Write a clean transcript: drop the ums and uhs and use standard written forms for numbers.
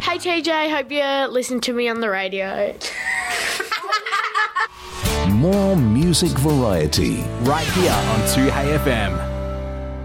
Hey TJ, hope you listen to me on the radio. More music variety right here on 2HeyFM.